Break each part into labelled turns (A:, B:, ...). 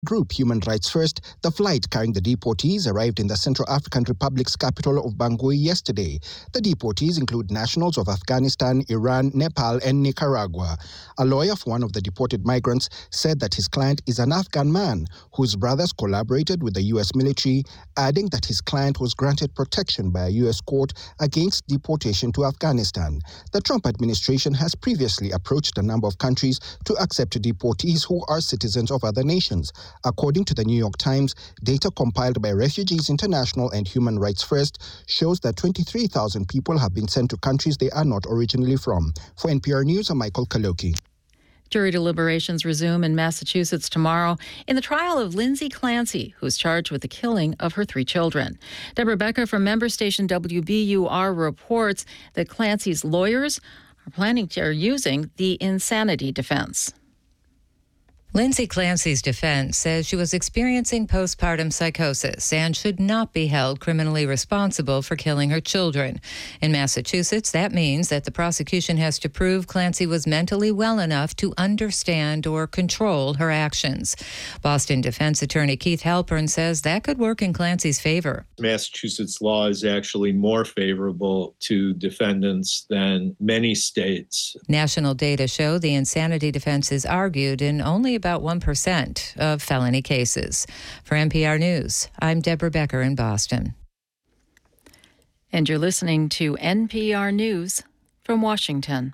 A: Group Human Rights First, the flight carrying the deportees arrived in the Central African Republic's capital of Bangui yesterday. The deportees include nationals of Afghanistan, Iran, Nepal, and Nicaragua. A lawyer for one of the deported migrants said that his client is an Afghan man whose brothers collaborated with the U.S. military, adding that his client was granted protection by a U.S. court against deportation to Afghanistan. The Trump administration has previously approached a number of countries to accept deportees who are citizens of other nations. According to the New York Times, data compiled by Refugees International and Human Rights First shows that 23,000 people have been sent to countries they are not originally from. For NPR News, I'm Michael Kaloki.
B: Jury deliberations resume in Massachusetts tomorrow in the trial of Lindsay Clancy, who's charged with the killing of her 3 children. Deborah Becker from member station WBUR reports that Clancy's lawyers are using the insanity defense.
C: Lindsay Clancy's defense says she was experiencing postpartum psychosis and should not be held criminally responsible for killing her children. In Massachusetts, that means that the prosecution has to prove Clancy was mentally well enough to understand or control her actions. Boston defense attorney Keith Halpern says that could work in Clancy's favor.
D: Massachusetts law is actually more favorable to defendants than many states.
C: National data show the insanity defense is argued in only about 1% of felony cases. For NPR News, I'm Deborah Becker in Boston.
B: And you're listening to NPR News from Washington.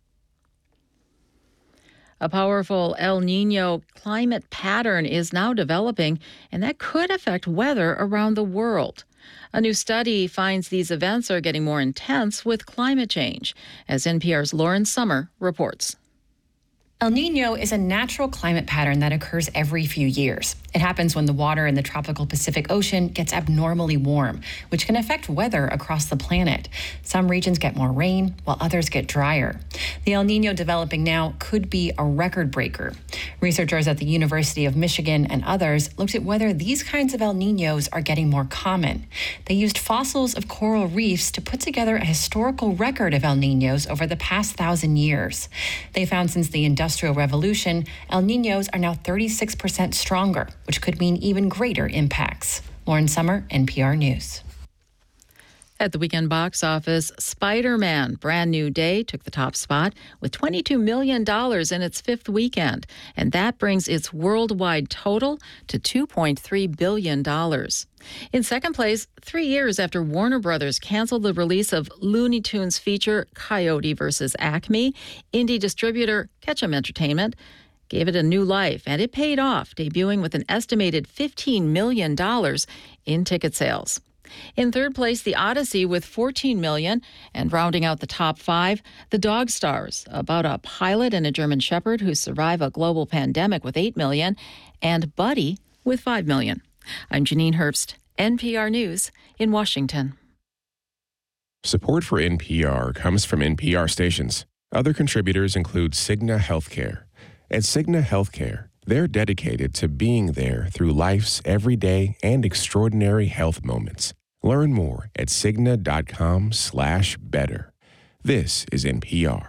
B: A powerful El Niño climate pattern is now developing, and that could affect weather around the world. A new study finds these events are getting more intense with climate change, as NPR's Lauren Sommer reports.
E: El Niño is a natural climate pattern that occurs every few years. It happens when the water in the tropical Pacific Ocean gets abnormally warm, which can affect weather across the planet. Some regions get more rain, while others get drier. The El Niño developing now could be a record breaker. Researchers at the University of Michigan and others looked at whether these kinds of El Niños are getting more common. They used fossils of coral reefs to put together a historical record of El Niños over the past 1,000 years. They found since the Industrial Revolution, El Niños are now 36% stronger, which could mean even greater impacts. Lauren Sommer, NPR News.
B: At the weekend box office, Spider-Man: Brand New Day took the top spot with $22 million in its 5th weekend, and that brings its worldwide total to $2.3 billion. In second place, 3 years after Warner Brothers canceled the release of Looney Tunes feature Coyote vs. Acme, indie distributor Ketchum Entertainment gave it a new life, and it paid off, debuting with an estimated $15 million in ticket sales. In third place, The Odyssey with $14 million, and rounding out the top 5, The Dog Stars, about a pilot and a German shepherd who survive a global pandemic with $8 million, and Buddy with $5 million. I'm Janine Herbst, NPR News in Washington.
F: Support for NPR comes from NPR stations. Other contributors include Cigna Healthcare. At Cigna Healthcare, they're dedicated to being there through life's everyday and extraordinary health moments. Learn more at Cigna.com/better. This is NPR.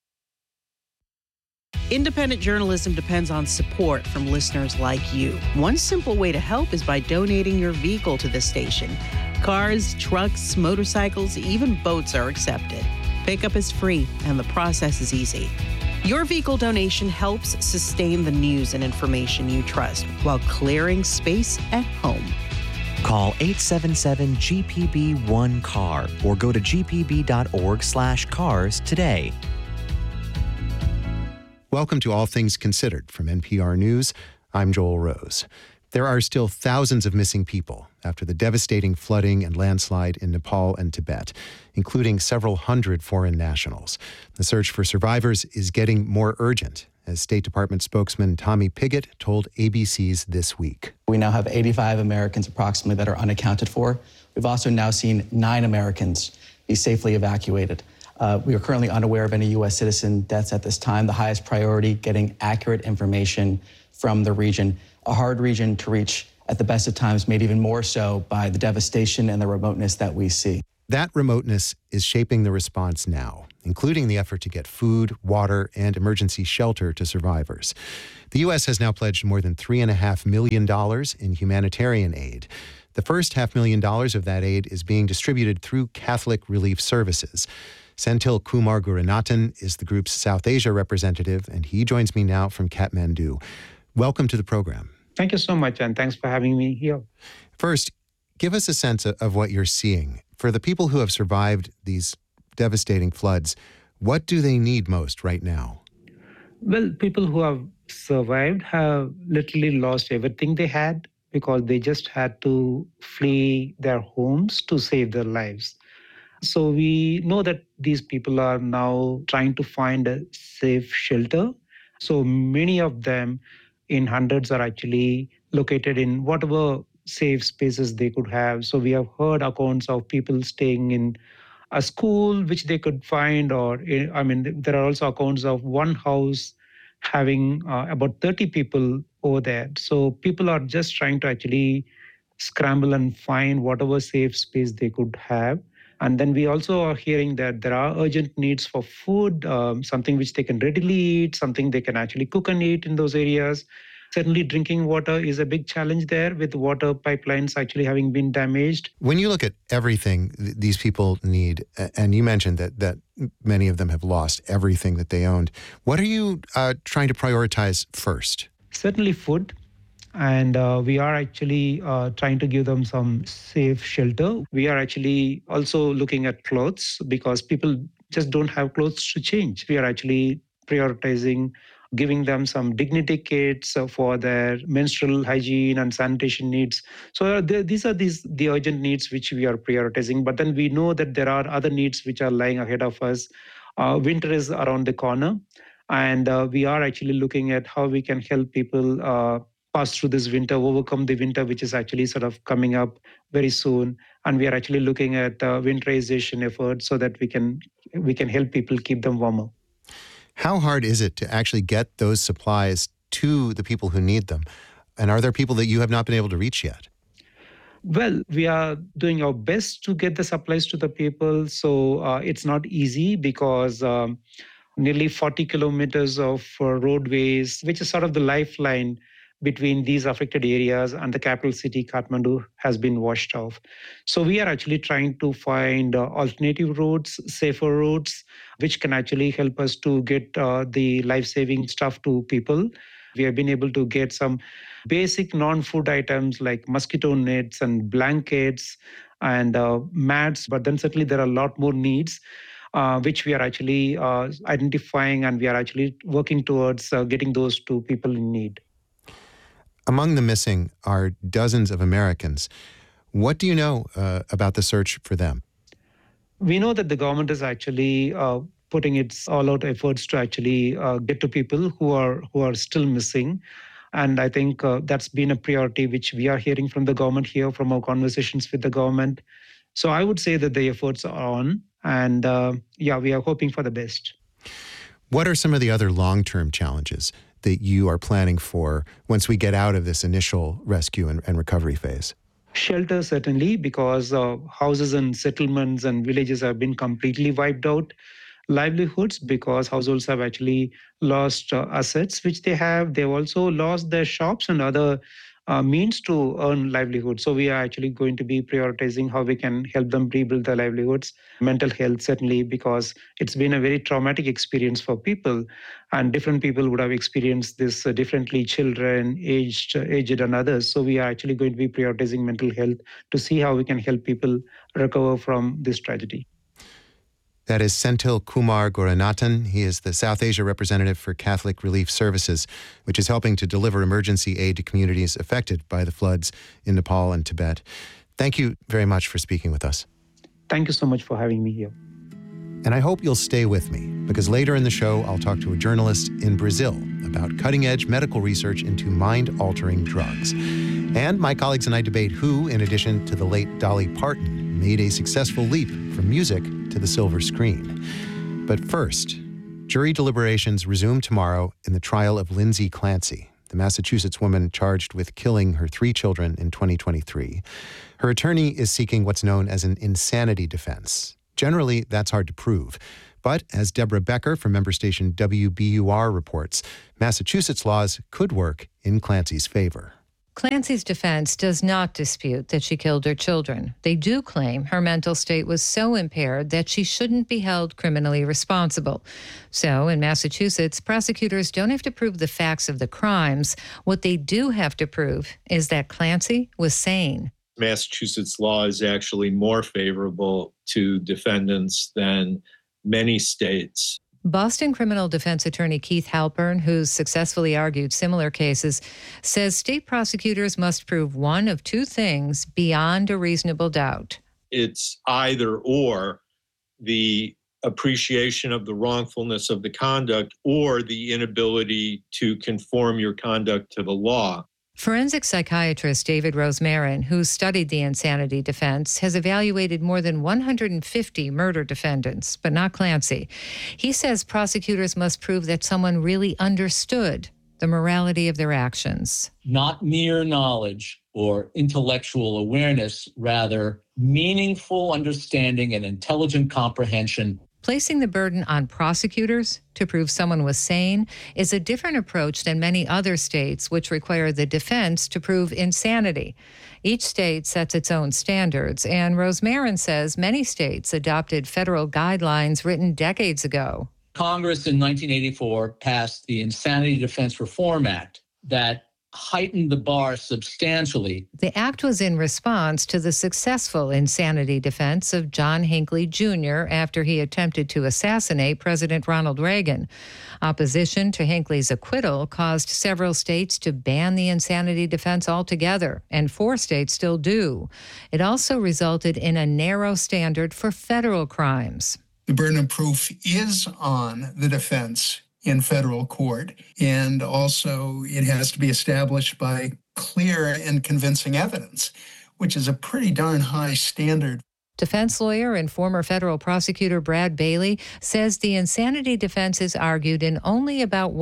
G: Independent journalism depends on support from listeners like you. One simple way to help is by donating your vehicle to this station. Cars, trucks, motorcycles, even boats are accepted. Pickup is free, and the process is easy. Your vehicle donation helps sustain the news and information you trust while clearing space at home.
H: Call 877-GPB-1-CAR or go to gpb.org/cars today.
I: Welcome to All Things Considered from NPR News. I'm Joel Rose. There are still thousands of missing people after the devastating flooding and landslide in Nepal and Tibet, including several hundred foreign nationals. The search for survivors is getting more urgent, as State Department spokesman Tommy Pigott told ABC's This Week.
J: We now have 85 Americans approximately that are unaccounted for. We've also now seen 9 Americans be safely evacuated. We are currently unaware of any U.S. citizen deaths at this time. The highest priority, getting accurate information from the region, a hard region to reach at the best of times, made even more so by the devastation and the remoteness that we see.
I: That remoteness is shaping the response now, including the effort to get food, water, and emergency shelter to survivors. The U.S. has now pledged more than $3.5 million in humanitarian aid. The first $500,000 of that aid is being distributed through Catholic Relief Services. Senthil Kumar Gurunathan is the group's South Asia representative, and he joins me now from Kathmandu. Welcome to the program.
K: Thank you so much, and thanks for having me here.
I: First, give us a sense of what you're seeing. For the people who have survived these devastating floods, what do they need most right now?
K: Well, people who have survived have literally lost everything they had because they just had to flee their homes to save their lives. So we know that these people are now trying to find a safe shelter. So many of them in hundreds are actually located in whatever safe spaces they could have. So we have heard accounts of people staying in a school which they could find, there are also accounts of one house having about 30 people over there. So people are just trying to actually scramble and find whatever safe space they could have. And then we also are hearing that there are urgent needs for food, something which they can readily eat, something they can actually cook and eat in those areas. Certainly drinking water is a big challenge there, with water pipelines actually having been damaged.
I: When you look at everything these people need, and you mentioned that many of them have lost everything that they owned, what are you trying to prioritize first?
K: Certainly food. And we are actually trying to give them some safe shelter. We are actually also looking at clothes because people just don't have clothes to change. We are actually prioritizing giving them some dignity kits for their menstrual hygiene and sanitation needs. So these are the urgent needs which we are prioritizing. But then we know that there are other needs which are lying ahead of us. Winter is around the corner. And we are actually looking at how we can help people pass through this winter, overcome the winter, which is actually sort of coming up very soon. And we are actually looking at winterization efforts so that we can help people keep them warmer.
I: How hard is it to actually get those supplies to the people who need them? And are there people that you have not been able to reach yet?
K: Well, we are doing our best to get the supplies to the people. So it's not easy because nearly 40 kilometers of roadways, which is sort of the lifeline between these affected areas and the capital city, Kathmandu, has been washed off. So we are actually trying to find alternative routes, safer routes, which can actually help us to get the life-saving stuff to people. We have been able to get some basic non-food items like mosquito nets and blankets and mats, but then certainly there are a lot more needs, which we are actually identifying, and we are actually working towards getting those to people in need.
I: Among the missing are dozens of Americans. What do you know about the search for them?
K: We know that the government is actually putting its all-out efforts to actually get to people who are still missing. And I think that's been a priority which we are hearing from the government here, from our conversations with the government. So I would say that the efforts are on, and we are hoping for the best.
I: What are some of the other long-term challenges that you are planning for once we get out of this initial rescue and recovery phase?
K: Shelter, certainly, because houses and settlements and villages have been completely wiped out. Livelihoods, because households have actually lost assets which they have. They've also lost their shops and other means to earn livelihood. So we are actually going to be prioritizing how we can help them rebuild their livelihoods. Mental health, certainly, because it's been a very traumatic experience for people, and different people would have experienced this differently, children, aged and others. So we are actually going to be prioritizing mental health to see how we can help people recover from this tragedy.
I: That is Senthil Kumar Gurunathan. He is the South Asia representative for Catholic Relief Services, which is helping to deliver emergency aid to communities affected by the floods in Nepal and Tibet. Thank you very much for speaking with us.
K: Thank you so much for having me here.
I: And I hope you'll stay with me, because later in the show, I'll talk to a journalist in Brazil about cutting-edge medical research into mind-altering drugs. And my colleagues and I debate who, in addition to the late Dolly Parton, made a successful leap from music to the silver screen. But first, jury deliberations resume tomorrow in the trial of Lindsay Clancy, the Massachusetts woman charged with killing her 3 children in 2023. Her attorney is seeking what's known as an insanity defense. Generally, that's hard to prove, But as Deborah Becker from member station WBUR reports, Massachusetts laws could work in Clancy's favor.
C: Clancy's defense does not dispute that she killed her children. They do claim her mental state was so impaired that she shouldn't be held criminally responsible. So, in Massachusetts, prosecutors don't have to prove the facts of the crimes. What they do have to prove is that Clancy was sane.
D: Massachusetts law is actually more favorable to defendants than many states.
C: Boston criminal defense attorney Keith Halpern, who's successfully argued similar cases, says state prosecutors must prove one of two things beyond a reasonable doubt.
D: It's either or, the appreciation of the wrongfulness of the conduct or the inability to conform your conduct to the law.
C: Forensic psychiatrist David Rosmarin, who studied the insanity defense, has evaluated more than 150 murder defendants, but not Clancy. He says prosecutors must prove that someone really understood the morality of their actions.
L: Not mere knowledge or intellectual awareness, rather meaningful understanding and intelligent comprehension.
C: Placing the burden on prosecutors to prove someone was sane is a different approach than many other states, which require the defense to prove insanity. Each state sets its own standards, and Rosmarin says many states adopted federal guidelines written decades ago.
L: Congress in 1984 passed the Insanity Defense Reform Act that heightened the bar substantially.
C: The act was in response to the successful insanity defense of John Hinckley Jr. after he attempted to assassinate President Ronald Reagan. Opposition to Hinckley's acquittal caused several states to ban the insanity defense altogether, and 4 states still do. It also resulted in a narrow standard for federal crimes.
M: The burden of proof is on the defense in federal court, and also it has to be established by clear and convincing evidence, which is a pretty darn high standard.
C: Defense lawyer and former federal prosecutor Brad Bailey says the insanity defense is argued in only about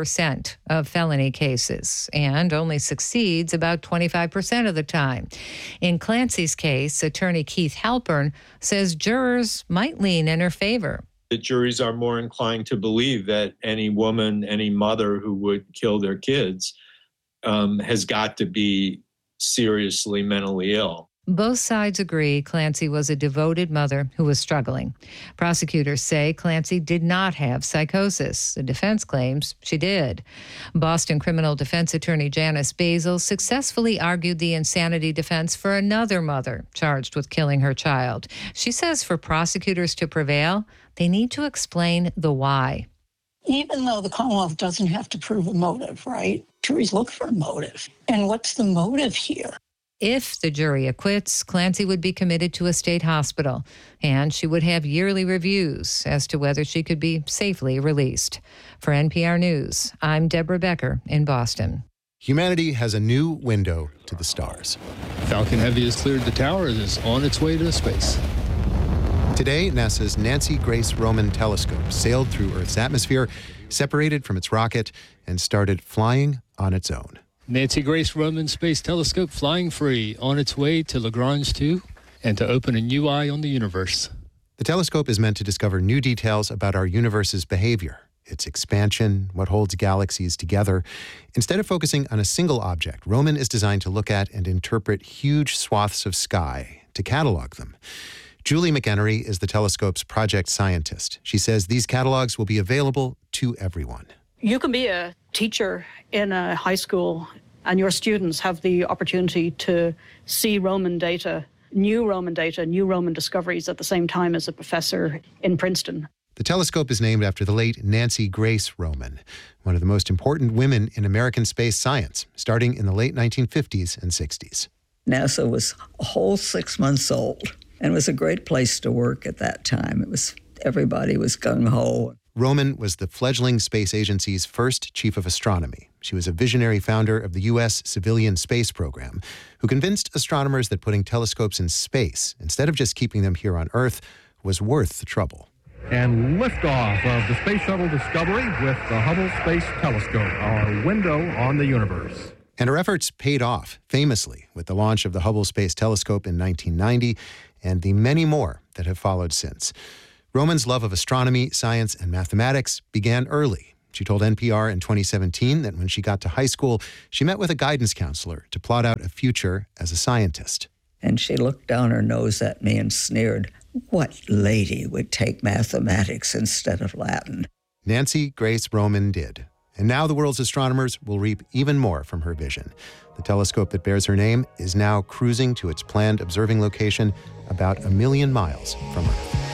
C: 1% of felony cases and only succeeds about 25% of the time. In Clancy's case, attorney Keith Halpern says jurors might lean in her favor.
D: The juries are more inclined to believe that any woman, any mother who would kill their kids has got to be seriously mentally ill.
C: Both sides agree Clancy was a devoted mother who was struggling. Prosecutors say Clancy did not have psychosis. The defense claims she did. Boston criminal defense attorney Janice Basil successfully argued the insanity defense for another mother charged with killing her child. She says for prosecutors to prevail, they need to explain the why.
N: Even though the Commonwealth doesn't have to prove a motive, right? Juries look for a motive. And what's the motive here?
C: If the jury acquits, Clancy would be committed to a state hospital, and she would have yearly reviews as to whether she could be safely released. For NPR News, I'm Deborah Becker in Boston.
I: Humanity has a new window to the stars.
O: Falcon Heavy has cleared the tower and is on its way to space.
I: Today, NASA's Nancy Grace Roman telescope sailed through Earth's atmosphere, separated from its rocket, and started flying on its own.
O: Nancy Grace Roman Space Telescope flying free on its way to Lagrange 2 and to open a new eye on the universe.
I: The telescope is meant to discover new details about our universe's behavior, its expansion, what holds galaxies together. Instead of focusing on a single object, Roman is designed to look at and interpret huge swaths of sky, to catalog them. Julie McEnery is the telescope's project scientist. She says these catalogs will be available to everyone.
P: You can be a teacher in a high school and your students have the opportunity to see Roman data, new Roman discoveries at the same time as a professor in Princeton.
I: The telescope is named after the late Nancy Grace Roman, one of the most important women in American space science, starting in the late 1950s and 60s.
Q: NASA was a whole 6 months old, and it was a great place to work at that time. Everybody was gung-ho.
I: Roman was the fledgling space agency's first chief of astronomy. She was a visionary founder of the U.S. civilian space program, who convinced astronomers that putting telescopes in space, instead of just keeping them here on Earth, was worth the trouble.
R: And liftoff of the Space Shuttle Discovery with the Hubble Space Telescope, our window on the universe.
I: And her efforts paid off, famously, with the launch of the Hubble Space Telescope in 1990 and the many more that have followed since. Roman's love of astronomy, science, and mathematics began early. She told NPR in 2017 that when she got to high school, she met with a guidance counselor to plot out a future as a scientist.
Q: And she looked down her nose at me and sneered, "What lady would take mathematics instead of Latin?"
I: Nancy Grace Roman did. And now the world's astronomers will reap even more from her vision. The telescope that bears her name is now cruising to its planned observing location about 1 million miles from Earth.